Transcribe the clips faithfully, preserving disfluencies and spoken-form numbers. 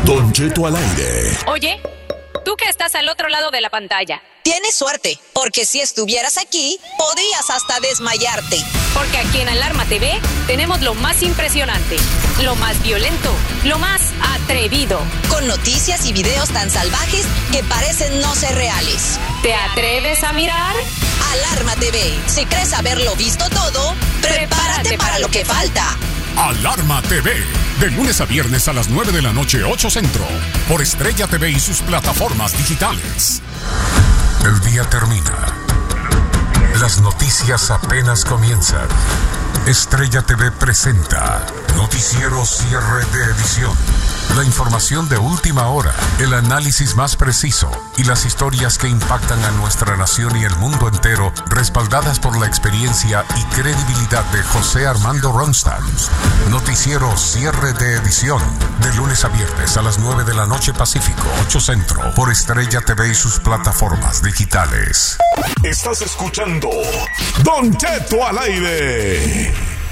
Don Cheto al aire. Oye, tú que estás al otro lado de la pantalla. Tienes suerte, porque si estuvieras aquí, podrías hasta desmayarte. Porque aquí en Alarma T V tenemos lo más impresionante, lo más violento, lo más atrevido. Con noticias y videos tan salvajes que parecen no ser reales. ¿Te atreves a mirar? Alarma T V. Si crees haberlo visto todo, prepárate, prepárate para, para lo que falta. Alarma T V. De lunes a viernes a las nueve de la noche, ocho Centro. Por Estrella T V y sus plataformas digitales. El día termina. Las noticias apenas comienzan. Estrella T V presenta Noticiero Cierre de Edición. La información de última hora, el análisis más preciso y las historias que impactan a nuestra nación y el mundo entero, respaldadas por la experiencia y credibilidad de José Armando Ronstadt. Noticiero Cierre de Edición. De lunes a viernes a las nueve de la noche Pacífico, ocho Centro. Por Estrella T V y sus plataformas digitales. Estás escuchando Don Cheto al aire.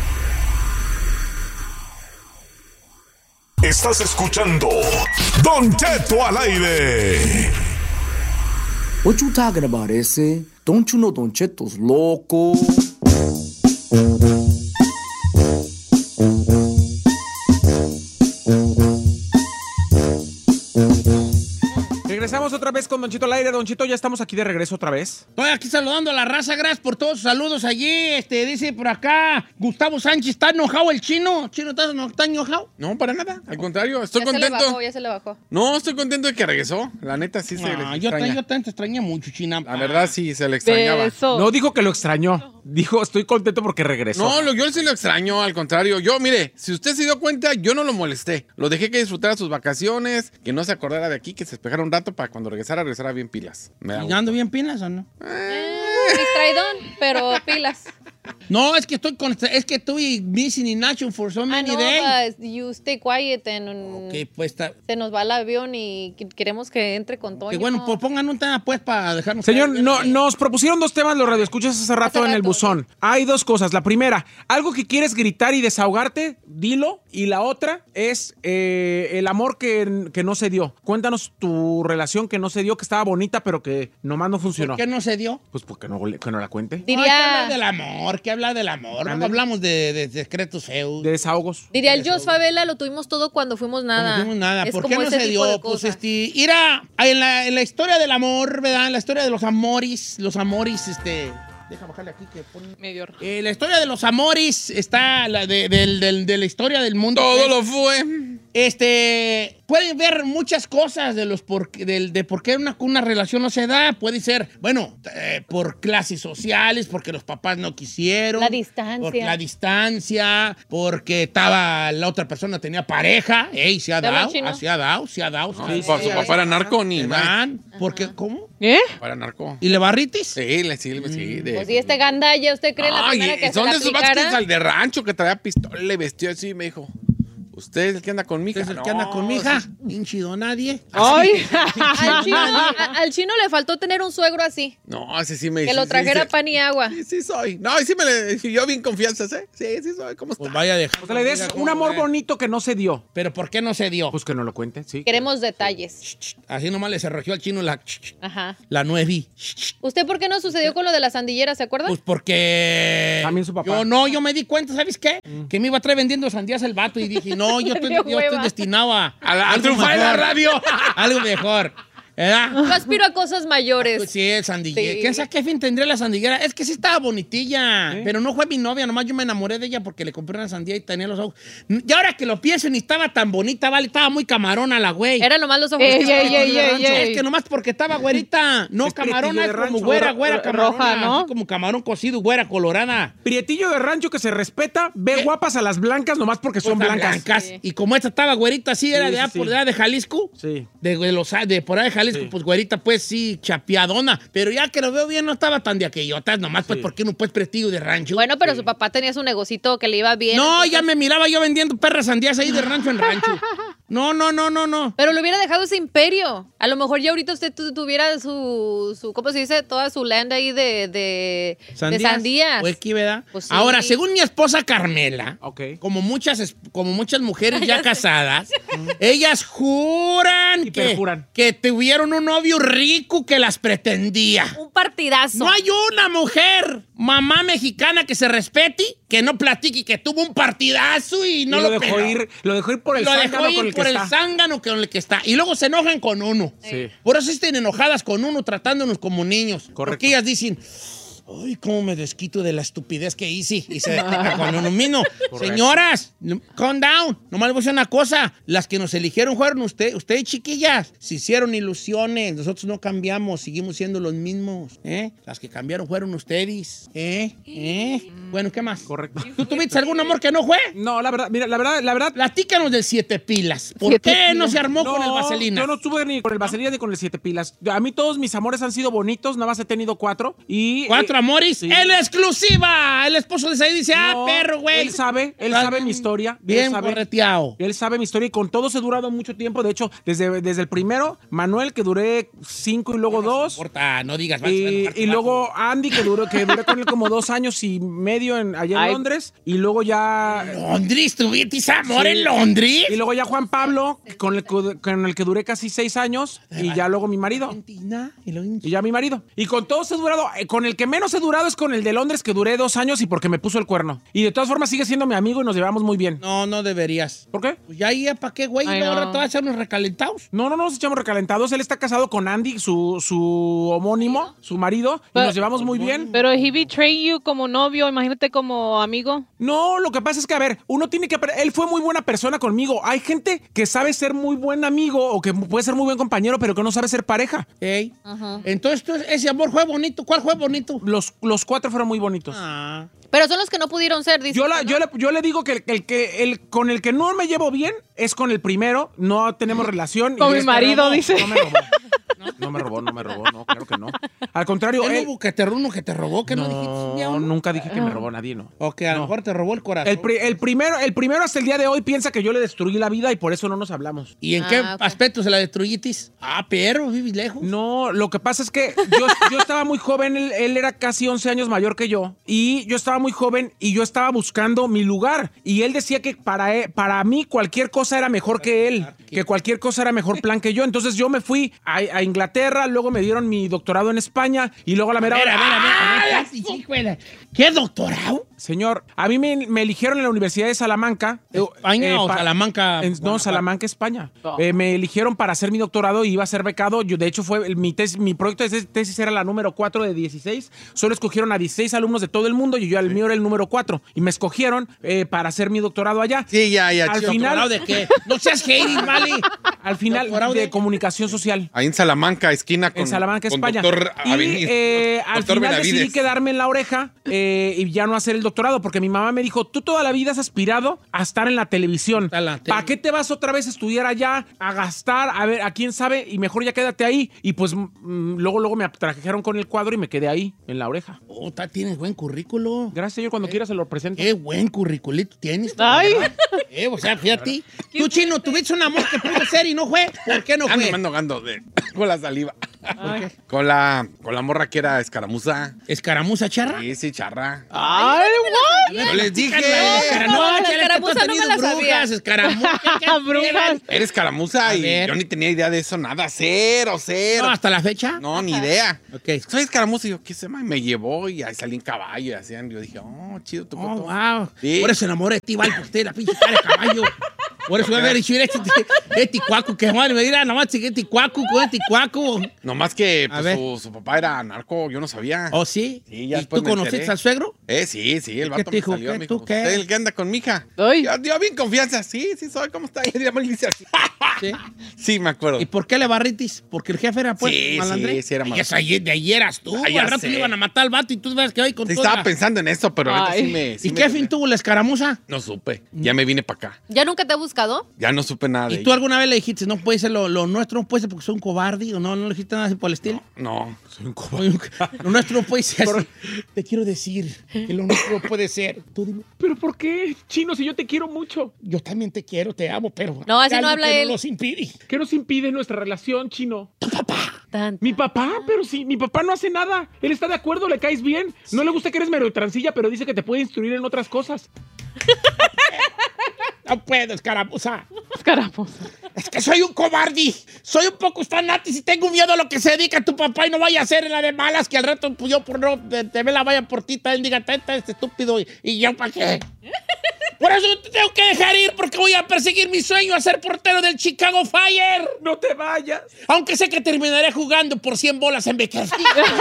Estás escuchando Don Cheto al aire. What you talking about, ese? Don't you know Don Cheto's loco? Regresamos otra vez con Don Chito al aire. Don Chito, ya estamos aquí de regreso otra vez. Estoy aquí saludando a la raza, gracias por todos sus saludos allí. Este, dice por acá, Gustavo Sánchez, ¿está enojado el chino? ¿Chino está, no, está enojado? No, para nada, al contrario, estoy ya contento. Se le bajó, ya se le bajó. No, estoy contento de que regresó. La neta sí se Ah, le yo, extraña. te, yo te, te extrañé mucho, China. La verdad sí, se le extrañaba. Beso. No dijo que lo extrañó. Dijo, estoy contento porque regresó. No, lo, yo sí lo extraño, al contrario. Yo, mire, si usted se dio cuenta, yo no lo molesté. Lo dejé que disfrutara sus vacaciones, que no se acordara de aquí, que se despejara un rato para cuando regresara, regresara bien pilas. Me da ¿Y gusto. ando bien pilas o no? Eh, distraidón, pero pilas. No, es que estoy con, es que estoy missing in action for so I many know, days. but you stay quiet and Ok, pues está. se nos va el avión y qu- queremos que entre con Toño. Que bueno, pues pongan un tema pues para dejarnos. Señor, caer. no, nos propusieron dos temas los radioescuchas hace rato Hace en el rato, buzón. Hay dos cosas. La primera, algo que quieres gritar y desahogarte, dilo. Y la otra es eh, el amor que, que no se dio. Cuéntanos tu relación que no se dio, que estaba bonita, pero que nomás no funcionó. ¿Por qué no se dio? Pues porque no, que no la cuente. No, hay que Diría, hablar del amor, que habla del amor. No Ándale. hablamos de, de secretos feos. De desahogos. diría el Jos Favela, lo tuvimos todo cuando fuimos nada. No fuimos nada. Es ¿Por como qué no ese se tipo de dio? Pues cosas. este, ir a, en, la, en la historia del amor, ¿verdad? En la historia de los amores, los amores, este... Deja bajarle aquí que pone... Medio. Eh, la historia de los amores está, la de, del- del- de la historia del mundo. Todo pues. lo fue. Este, pueden ver muchas cosas de los por, del- de por qué una, una relación no se da. Puede ser, bueno, eh, por clases sociales, porque los papás no quisieron. La distancia. Por la distancia, porque estaba, la otra persona tenía pareja. Ey, se ha ¿Te habla dado, chino? ah, se ha dado, se ha dado. No, se ha su, dado. su papá era narco, ni más. ¿Verdad? Porque, ¿cómo? ¿Eh? Para narco. ¿Y le barritis? Sí, le sí, sí. De, Pues sí, este gandalla, ¿usted cree la Ay, primera que se son la de esos vatos que aplicara? al de rancho que traía pistola, le vestió así y me dijo, ¿usted es el que anda con mi hija? ¿Es el No, que anda con mi hija? sí. Hinchido nadie. Ay, al chino, a- al chino le faltó tener un suegro así, No, ese sí me que lo sí, trajera sí, pan y agua. Sí, sí soy. No, y sí me le yo bien confianza, ¿sí? Sí, sí soy. ¿Cómo está? Pues vaya a dejar. O sea, la idea es un amor bonito que no se dio. Pero ¿por qué no se dio? Pues que no lo cuente, sí. Queremos detalles. Así nomás le cerrojeó al chino la, Ajá. la nueve. ¿Usted por qué no sucedió con lo de la sandillera, se acuerda? Pues porque... También su papá. Yo no, yo me di cuenta, ¿sabes qué? Que me iba a traer vendiendo sandías el vato y dije, no, yo estoy, De yo estoy hueva. destinado a... A la- a algo triunfar en la mejor. radio. Algo mejor. ¿Verdad? Yo aspiro a cosas mayores. Pues sí, el sandillera. Sí. ¿Quién sabe qué fin tendría la sandillera? Es que sí estaba bonitilla, pero no fue mi novia, nomás yo me enamoré de ella porque le compré una sandía y tenía los ojos. Y ahora que lo pienso, ni estaba tan bonita, vale, estaba muy camarona la güey. Era nomás los ojos. Ey, que- ey, ey, ey, ey. Es que nomás porque estaba güerita, no Es camarona, prietillo es de como rancho. güera, güera, Ro- camarona, roja, ¿no? así como camarón cocido, güera, colorada. Prietillo de rancho que se respeta, ve guapas a las blancas nomás porque son Cosas blancas. Sí. Y como esta estaba güerita, sí, era Sí, de, sí, allá por sí. allá de Jalisco. Sí. De, de los, de por allá de Jalisco, Sí. pues güerita, pues sí, chapeadona. Pero ya que lo veo bien, no estaba tan de aquellotas, nomás, pues, Sí. porque no, pues, prestigio de rancho. Bueno, pero su papá tenía su negocito que le iba bien. no, entonces- ya me miraba yo vendiendo perras sandías ahí de rancho en rancho. No, no, no, no, no. Pero le hubiera dejado ese imperio. A lo mejor ya ahorita usted tu- tuviera su, su, ¿cómo se dice? Toda su land ahí de, de de sandías. Pues aquí, ¿verdad? Pues sí. Ahora, según mi esposa Carmela, Ok. como muchas, es- como muchas mujeres ya casadas, Ellas juran Y que, perjuran. que tuvieron un novio rico que las pretendía. Un partidazo. No hay una mujer, mamá mexicana, que se respete, que no platique y que tuvo un partidazo y no Y lo, lo dejó peló. ir, lo dejó ir por el Lo zángano dejó con ir el por que el está. zángano con el que está. Y luego se enojan con uno. Sí. Por eso estén enojadas con uno, tratándonos como niños. Correcto. Porque ellas dicen, ay, cómo me desquito de la estupidez que hice. Y se deja con uno mismo. Señoras, calm down. Nomás les voy a decir una cosa. Las que nos eligieron fueron usted, ustedes, chiquillas. Se hicieron ilusiones. Nosotros no cambiamos, seguimos siendo los mismos. ¿Eh? Las que cambiaron fueron ustedes. ¿Eh? ¿Eh? Bueno, ¿qué más? Correcto. ¿Tú tuviste algún amor que no fue? No, la verdad, mira, la verdad, la verdad. Platícanos del siete pilas. ¿Por Siete qué no pilas. se armó No, con el vaselina? Yo no estuve ni con el vaselina ni con el siete pilas. A mí todos mis amores han sido bonitos, nada más he tenido cuatro. Y, ¿Cuatro eh, amores? sí. ¡En exclusiva! El esposo de Said dice, ah, No, perro, güey. Él sabe, él Ah, sabe mi historia. Bien él sabe, correteado. Él sabe mi historia y con todos he durado mucho tiempo. De hecho, desde, desde el primero, Manuel, que duré cinco y luego No dos. importa, no digas. vas a Y, enojar tu y vato. luego Andy, que duró, que duré con él como dos años y medio en, allá en Ay. Londres. Y luego ya. ¿Londres? ¿Tuviste amor Sí. en Londres? Y luego ya Juan Pablo, con el, que- con el que duré casi seis años. Y ya luego mi marido. Argentina. Y luego- Y ya mi marido. Y con todos he durado. eh, Con el que menos he durado es con el de Londres, que duré dos años y porque me puso el cuerno. Y de todas formas sigue siendo mi amigo y nos llevamos muy bien. No, no deberías. ¿Por qué? Pues ya ahí, ¿para qué, güey? Y Ay, luego no. ahora te vas a echar unos recalentados. No, no, no nos echamos recalentados. Él está casado con Andy, su, su homónimo, su marido, y Pero- nos llevamos muy bien. Pero he betrayed you como novio, imagínate como amigo. No, lo que pasa es que, a ver, uno tiene que... apre- Él fue muy buena persona conmigo. Hay gente que sabe ser muy buen amigo o que puede ser muy buen compañero, pero que no sabe ser pareja. Ey. Ajá. Entonces, tú- ese amor fue bonito. ¿Cuál fue bonito? Los, los cuatro fueron muy bonitos. Ah. Pero son los que no pudieron ser, dice. Yo, la, ¿no? yo, le, yo le digo que el, el que el con el que no me llevo bien es con el primero. No tenemos relación. Con y mi este marido, no, dice. No me robó. No me robó, no me robó, no, claro que no. Al contrario, ¿Él él- hubo que te uno que te robó? ¿Que no, dijiste un día no, uno? nunca dije que me robó nadie, no. O que a lo No. mejor te robó el corazón. El, pri- el primero, el primero hasta el día de hoy piensa que yo le destruí la vida y por eso no nos hablamos. ¿Y en Ah, qué ok. aspecto se la destruyitis? Ah, pero vives lejos. No, lo que pasa es que yo, yo estaba muy joven, él, él era casi once años mayor que yo, y yo estaba muy joven y yo estaba buscando mi lugar, y él decía que para, él- para mí cualquier cosa era mejor que él, que cualquier cosa era mejor plan que yo, entonces yo me fui a, a Inglaterra, luego me dieron mi doctorado en España, y luego a la mera Mira, hora- mira, mira. ¡Ah! Ah, sí, sí, güey. ¿Qué doctorado? Señor, a mí me, me eligieron en la Universidad de Salamanca. ¿España eh, o pa- Salamanca? en- no, Guanajuato? Salamanca, España. Eh, me eligieron para hacer mi doctorado y iba a ser becado. Yo, de hecho, fue el- mi, tesis, mi proyecto de tesis era la número cuatro de dieciséis. Solo escogieron a dieciséis alumnos de todo el mundo y yo, el mío era el número cuatro. Y me escogieron eh, para hacer mi doctorado allá. Sí, ya, ya. Al chido. final- ¿Doctorado de qué? No seas hating, Mali. Al final, ¿Doctorado de de? comunicación social. Ahí en Salamanca, esquina con, En Salamanca, con España. doctor y Aveni- eh, al doctor final Benavides. decidí quedarme en la oreja eh, y ya no hacer el doctorado, porque mi mamá me dijo, tú toda la vida has aspirado a estar en la televisión. A la tele. ¿Para qué te vas otra vez a estudiar allá, a gastar, a ver, a quién sabe? Y mejor ya quédate ahí. Y pues mm, luego, luego me trajeron con el cuadro y me quedé ahí, en la oreja. Oh, ta- tienes buen currículo. Gracias, señor, cuando quiera se lo presento. Qué buen curriculito tienes. tú, Ay. ¿verdad? Eh, o sea, fíjate. Tú, Chino, tuviste un amor que pudo ser y no fue. ¿Por qué no Ando, fue? me ando ahogando de, con la saliva. Con la, con la morra que era escaramuza. ¿Escaramuza charra? Sí, sí, charra. Ay, Yo les dije. Escara- No, No, la chale, que tú escaramuza has no me tenido la sabía. brujas, escaramuza. ¿qué Brujas. Eres escaramuza A y ver. yo ni tenía idea de eso, nada. Cero, cero. No, hasta la fecha. No, ni idea. Ok. Soy escaramuza y yo, ¿qué se llama? Y me llevó y ahí salí en caballo y hacían. Yo dije, oh, chido tu Oh, coto. wow. Sí. Por eso se enamoré de ti, Val, por usted, la pinche cara de caballo. Por eso voy a ver y este, este cuaco, que madre me dirá, nomás que este cuaco con este cuaco. Nomás que A pues, ver. su, su papá era narco, yo no sabía. ¿Oh, sí? Sí, ya ¿Y después tú me conociste enteré. al suegro? Eh, sí, sí, el ¿Y vato qué te me dijo? salió. ¿Qué, Me tú dijo, qué? ¿usted el que anda con mi hija? Ay. Yo, yo bien confianza. Sí, sí, soy. ¿Cómo está? Y le dice así. Sí. Sí, me acuerdo. ¿Y por qué le barritis? Porque el jefe era pues Sí, malandré. sí, sí era Ay, malandro. esa ayer- de ayer eras tú. Ah, ya Al rato sé. le iban a matar al vato y tú ves que hoy con Sí, toda estaba la- pensando en eso, pero ahorita Ay. sí me. sí ¿Y me qué quedé. fin tuvo la escaramuza? No supe. Ya me vine para acá. ¿Ya nunca te he buscado? Ya no supe nada de ¿Y tú ella. alguna vez le dijiste, no puede ser lo, lo nuestro, no puede ser porque soy un cobarde? ¿O no, no le dijiste nada así por el estilo? No. Soy un cobarde. Lo nuestro no puede ser así. Te quiero decir que lo nuestro no puede ser. Tú dime, ¿Pero por qué, Chino, si yo te quiero mucho? yo también te quiero, te amo, pero... No, así hay no algo habla que él. No nos impide. ¿Qué nos impide nuestra relación, Chino? Tan- Mi papá, pero sí, mi papá no hace nada. Él está de acuerdo, le caes bien. No le gusta que eres medio transilla, pero dice que te puede instruir en otras cosas. No puedo, escaramuza. escaramuza. Es que soy un cobarde. Soy un poco estanatis y tengo miedo a lo que se dedica tu papá y no vaya a ser en la de malas que al rato pues, yo por no te, te ve la vaya por ti, también diga, teta, este estúpido. Y, y yo, ¿para qué? Por eso te tengo que dejar ir porque voy a perseguir mi sueño a ser portero del Chicago Fire. No te vayas. Aunque sé que terminaré jugando por cien bolas en Bakersfield.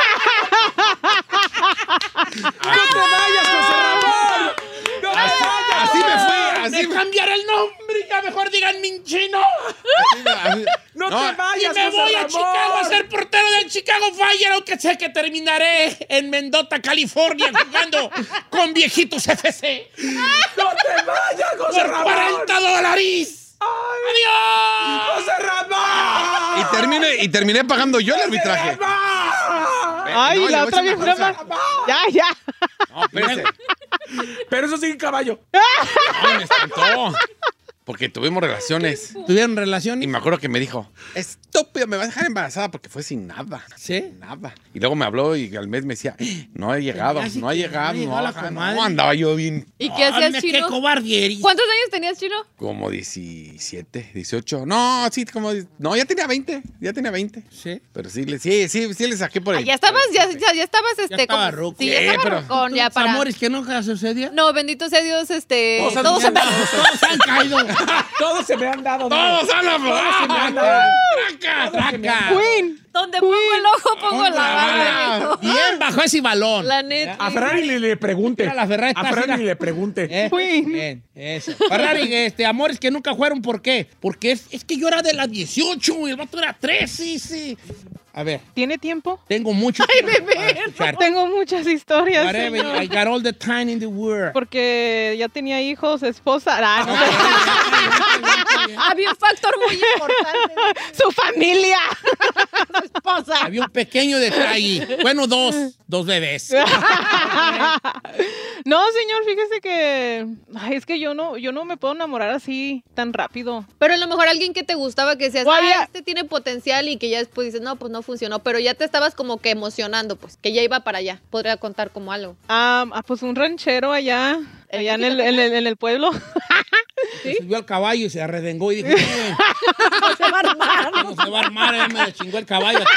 ¡No te vayas, José Ramón! ¡No te vayas! Así me fui, así me me... cambiar el nombre, ya mejor digan Minchino. ¡No, No, te vayas, Y me José voy a Ramón! Chicago a ser portero del Chicago Fire, aunque sé que terminaré en Mendota, California, jugando con Viejitos F C. ¡No te vayas, José Por Ramón! cuarenta dólares. ¡Adiós! ¡José Ramón! Y terminé, y terminé pagando yo el arbitraje. Ay, No, le la voy a otra decir vez una nada cosa. más. Ya, ya. No, espérese. Pero eso sigue caballo. No, me espantó. Porque tuvimos relaciones. ¿Tuvieron relaciones? Y me acuerdo que me dijo, estúpido, me vas a dejar embarazada porque fue sin nada. ¿Sí? Nada. Y luego me habló y al mes me decía, no ha llegado, Así no ha que llegado, no llegó no, la ajá, comadre. no, andaba yo bien. ¿Y qué hacías, Ay, Chino? ¡Qué cobarde eres! ¿Cuántos años tenías, Chino? Como diecisiete, dieciocho. No, sí, como. No, ya tenía veinte. Ya tenía veinte. Sí. Pero sí, le- sí, sí, sí le saqué por Ah, ahí. ya estabas, ya, ya, ya estabas, este, estaba como- ruco. Sí, ya Sí, estaba pero- rucón, ya ¿Tus para. amores que nunca sucedió? No, bendito sea Dios, este. Todos han- Todos se me. Todos han caído. Todos se me han dado. ¡Todos han han dado. ¡Traca, traca! Queen. Donde pongo el ojo, pongo la Ah, bala. Bien bajo ese balón. La neta. A Ferrari le, le pregunte. Mira, la Ferrari A está Ferrari así, le pregunte. Eh, Queen. Bien, eso. Ferrari, este, amores que nunca fueron, ¿por qué? Porque es, es que yo era de las dieciocho y el vato era trece, sí. A ver, ¿Tiene tiempo? tengo mucho Ay, tiempo bebé, para escuchar. Tengo muchas historias, Whatever, señor. I got all the time in the world. Porque ya tenía hijos, esposa. Ah, no. Había un factor muy importante. Su familia. Su esposa. Había un pequeño detalle. Bueno, dos. Dos bebés. No, señor, fíjese que ay, es que yo no, yo no me puedo enamorar así tan rápido. Pero a lo mejor alguien que te gustaba que decías, O había- ah, este tiene potencial y que ya después dices, no, pues no funcionó. Pero ya te estabas como que emocionando, pues, que ya iba para allá. Podría contar como algo. Ah, ah, pues un ranchero allá, allá en el, en el, en el pueblo. Se subió al caballo y se arredengó y dijo, "Eh, No se va a armar. no se va a armar, él me chingó el caballo aquí".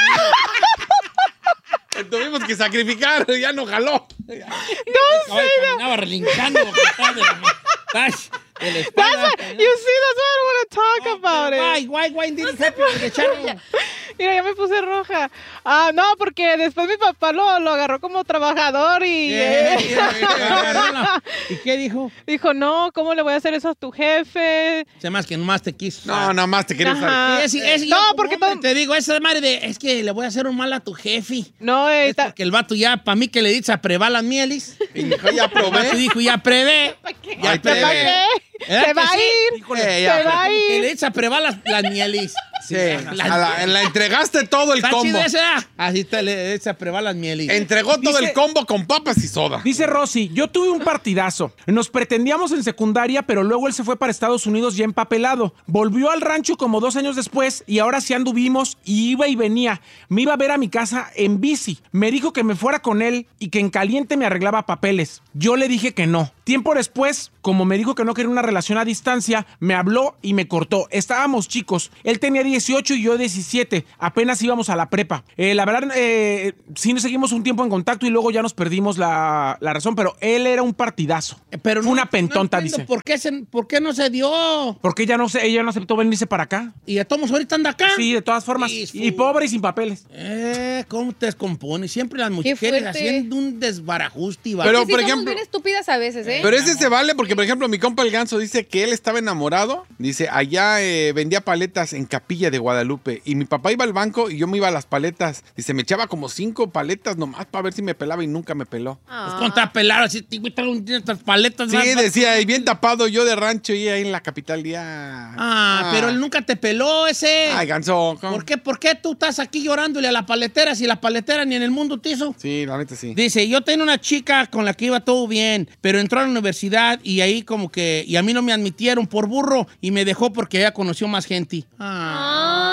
Tuvimos que sacrificar, ya no jaló. El caballo caminaba relinchando. porque estaba de la- Tash, de la espalda. That's what, you see, that's why I don't want to talk about Why, it. why, why did it happen with the channel? Mira, ya me puse roja. Ah, no, porque después mi papá lo, lo agarró como trabajador y Eh, eh, mira, mira, agarró la- ¿Y qué dijo? dijo, no, ¿cómo le voy a hacer eso a tu jefe? Se más que nomás te quiso. No, nada más te quería usar. Ajá. Es, es, No, yo porque como hombre todo- te digo, esa madre de, es que le voy a hacer un mal a tu jefe. No, eh, Es ta- porque el vato ya, para mí que le dice a prevar las mielis. Y dijo, ya El vato probé. dijo, ya prevé. Ya Ay, prevé. ¿para qué? ¿Verdad Se va que a sí? ir, Híjole, se ya. va a Que le ir. dice a prevar las, las mielis. Sí, a la, la entregaste todo el ¿Está combo. chido ese, ah? Así te le dice a prevar las mielis. Entregó todo Dice- el combo con papas y soda. Dice Rosy, yo tuve un partidazo. Nos pretendíamos en secundaria, pero luego él se fue para Estados Unidos ya empapelado. Volvió al rancho como dos años después y ahora sí anduvimos y iba y venía. Me iba a ver a mi casa en bici. Me dijo que me fuera con él y que en caliente me arreglaba papeles. Yo le dije que no. Tiempo después, como me dijo que no quería una relación a distancia, me habló y me cortó. Estábamos chicos. Él tenía dieciocho y yo diecisiete. Apenas íbamos a la prepa. Eh, la verdad, eh, sí nos seguimos un tiempo en contacto y luego ya nos perdimos la, la razón, pero él era un partidazo. Pero Fue una pentonta, no entiendo dice. ¿Por qué, se- ¿Por qué no se dio? Porque ella no, se, ella no aceptó venirse para acá. Y ya todos ahorita anda acá. Sí, de todas formas. Sí, Y pobre y sin papeles. Eh, ¿cómo te descompones? Siempre las mujeres fuerte. haciendo un desbarajuste. Pero, Sí, por somos ejemplo- bien estúpidas a veces, ¿eh? Pero ese se vale porque, por ejemplo, mi compa el Ganso dice que él estaba enamorado. Dice, allá eh, vendía paletas en Capilla de Guadalupe. Y mi papá iba al banco y yo me iba a las paletas. Dice, me echaba como cinco paletas nomás para ver si me pelaba y nunca me peló. Pues contra pelar, así, te un estas paletas. Sí, más- decía, y bien tapado yo de rancho y ahí en la capital ya. Ah, pero él nunca te peló ese. Ay, Ganso. ¿cómo? ¿Por qué, ¿Por qué tú estás aquí llorándole a la paletera si la paletera ni en el mundo te hizo? Sí, la neta sí. Dice, yo tenía una chica con la que iba todo bien, pero entró a la universidad y ahí como que, y a mí no me admitieron por burro y me dejó porque ella conoció más gente. Ay,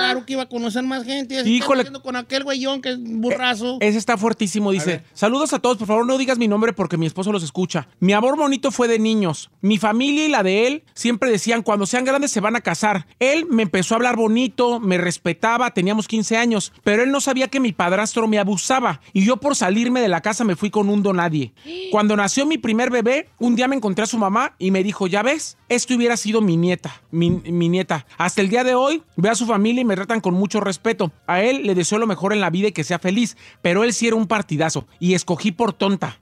claro que iba a conocer más gente. Así Híjole. está haciendo con aquel güeyón que es un burrazo. Ese está fuertísimo, dice. Saludos a todos, por favor no digas mi nombre porque mi esposo los escucha. Mi amor bonito fue de niños. Mi familia y la de él siempre decían, cuando sean grandes se van a casar. Él me empezó a hablar bonito, me respetaba, teníamos quince años, pero él no sabía que mi padrastro me abusaba y yo por salirme de la casa me fui con un donadie. Cuando nació mi primer bebé, un día me encontré a su mamá y me dijo, ya ves, esto hubiera sido mi nieta, mi, mi nieta. Hasta el día de hoy veo a su familia y me tratan con mucho respeto. A él le deseo lo mejor en la vida y que sea feliz, pero él sí era un partidazo y escogí por tonta.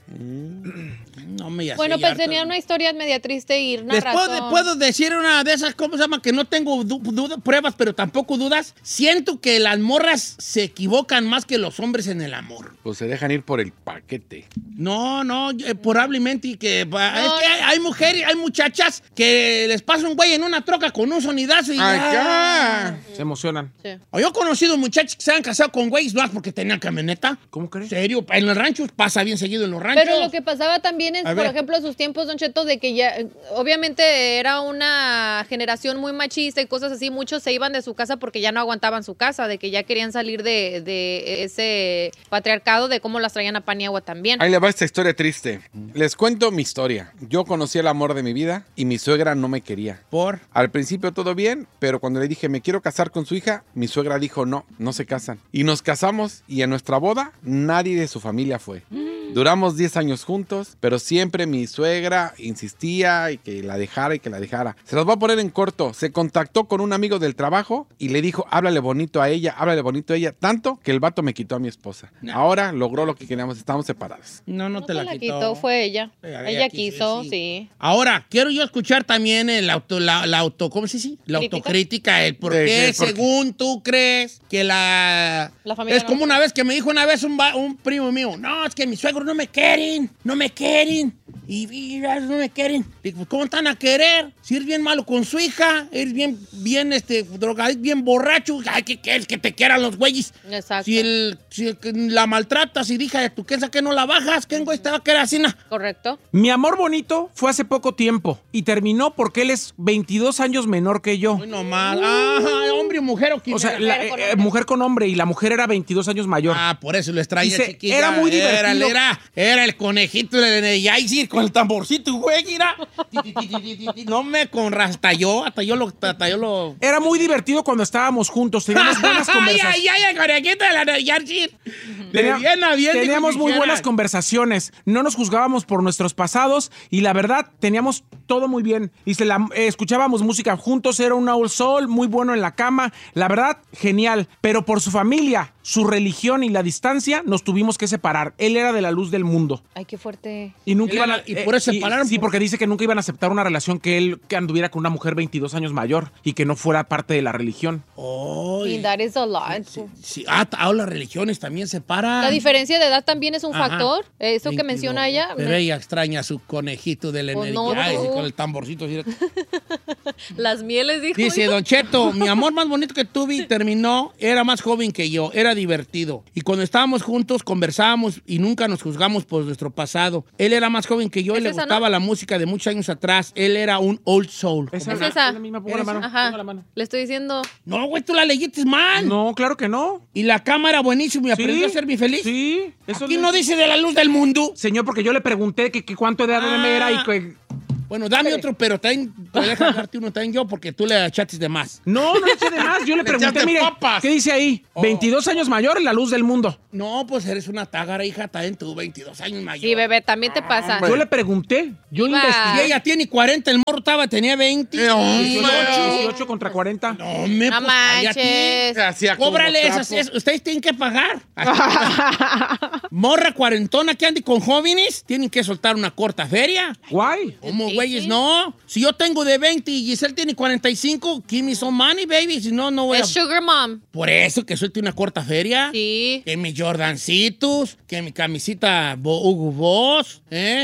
No me ya Bueno, sé, pues ya tenía harto. una historia media triste y una Después de- razón. puedo decir una de esas, ¿cómo se llama? Que no tengo du- duda- pruebas, pero tampoco dudas. Siento que las morras se equivocan más que los hombres en el amor. Pues se dejan ir por el paquete. No, no, eh, probablemente y que... pa- No, es que hay, hay mujeres, hay muchachas que les pasa un güey en una troca con un sonidazo y... Acá. Se emocionan. Sí. O yo he conocido muchachos que se han casado con güeyes más porque tenían camioneta. ¿Cómo crees? Serio, en los ranchos pasa bien seguido en los ranchos. Pero lo que pasaba también es, A por ver. ejemplo, sus tiempos, Don Cheto, de que ya, eh, obviamente era una generación muy machista y cosas así. Muchos se iban de su casa porque ya no aguantaban su casa, de que ya querían salir de, de ese patriarcado, de cómo las traían a pan y agua también. Ahí le va esta historia triste. Les cuento mi historia. Yo conocí el amor de mi vida y mi suegra no me quería. Por... Al principio todo bien, pero cuando le dije me quiero casar con su hija, mi suegra dijo no, no se casan. Y nos casamos y en nuestra boda nadie de su familia fue. Duramos diez años juntos, pero siempre mi suegra insistía y que la dejara y que la dejara. Se los voy a poner en corto. Se contactó con un amigo del trabajo y le dijo, háblale bonito a ella, háblale bonito a ella, tanto que el vato me quitó a mi esposa. Ahora logró lo que queríamos, estamos separados. No, no, No te la, quitó. quitó, fue ella. Ella Ella quiso, quiso, sí. sí. Ahora, quiero yo escuchar también el auto, la, la auto, ¿cómo se dice? La ¿Crítica? autocrítica, el por De- qué, de- por qué. según tú crees que la... La familia es no- como una vez que me dijo una vez un, va- un primo mío, no, es que mis suegros no me quieren, no me quieren, y, y no me quieren. Digo, pues, ¿cómo están a querer? Si eres bien malo con su hija, eres bien, bien, este, drogadito, bien borracho, ay, que quieres que te quieran los güeyes. Exacto. Si, el, si el que la maltratas y dije, tú piensas que no la bajas, ¿qué güey te va a querer así? na? Correcto. Mi amor bonito fue hace poco tiempo y terminó porque él es veintidós años menor que yo. Muy nomás. Ah, hombre o mujer o quién O sea, era? la- Mujer con eh, hombre. mujer con hombre y la mujer era veintidós años mayor. Ah, por eso lo extraña, Dice, chiquilla. era muy divertido. Era, era, era el conejito de, de Yaisir con el tamborcito, güey, mira. Ti, ti, ti, ti, ti, ti. No me con hasta yo, hasta yo lo, hasta yo lo. Era muy divertido cuando estábamos juntos, teníamos buenas ay, conversaciones. ay, ay, el conejito de la de Yaisir. De Tenía- bien a bien. teníamos dijo muy que buenas dijera. conversaciones, no nos juzgábamos por nuestros pasados y la verdad teníamos todo muy bien. Y se la, eh, escuchábamos música juntos, era un old soul, muy bueno en la cama, la verdad, genial. Pero por su familia, su religión y la distancia, nos tuvimos que separar. Él era de la luz del mundo. Ay, qué fuerte. Y nunca Él iban a, era- y por eso se separaron, Sí, por- porque dice que nunca iban a aceptar una relación que él que anduviera con una mujer veintidós años mayor y que no fuera parte de la religión. Ay, Y that is a lot. sí, ah, ah, las religiones también separan. La diferencia de edad también es un Ajá. factor. Eso que veintidós. menciona ella. Pero ella extraña a su conejito de la Pues energía. no, Ay, no. con el tamborcito. así. Las mieles, dijo. Dice, Don Cheto, mi amor más bonito que tuve terminó, era más joven que yo, era divertido. Y cuando estábamos juntos conversábamos y nunca nos juzgamos por nuestro pasado. Él era más joven que yo y ¿Es le esa, gustaba no? la música de muchos años atrás. Él era un old soul. Esa Es la- esa. la misma, pongo la mano, Ajá. pongo la mano. Le estoy diciendo. No, güey, tú la leíste mal. No, claro que no. Y la cámara buenísimo y Sí. aprendió a ser mi feliz. Sí, eso Aquí le- no dice de la luz del mundo. Señor, porque yo le pregunté que, que cuánto edad Ah. era y que... Bueno, dame otro, pero también te deja darte uno también yo porque tú le echaste de más. No, no le eché de más. Yo le Le pregunté, echaste mire, papas. ¿qué dice ahí? Oh. veintidós años mayor en la luz del mundo. No, pues eres una tágara, hija, también tú, veintidós años mayor. Sí, bebé, también te pasa. Yo le pregunté, yo Iba- investigué. Y ella tiene cuarenta, el morro estaba, tenía veinte. Eh, hombre. dieciocho, dieciocho contra cuarenta. No, me No pues, cállate. manches. Hacía como Cóbrale trapo. esas, es- ustedes tienen que pagar. Morra cuarentona que ande con jóvenes, tienen que soltar una corta feria. Guay. ¿Cómo, Sí, güeyes? sí. No. Si yo tengo de veinte y Giselle tiene cuarenta y cinco, give me some money, baby. Si no, no voy a... Es Sugar Mom. Por eso que suelte una corta feria. Sí. Que mis Jordancitos, que mi camisita Bo- Hugo Boss, ¿eh?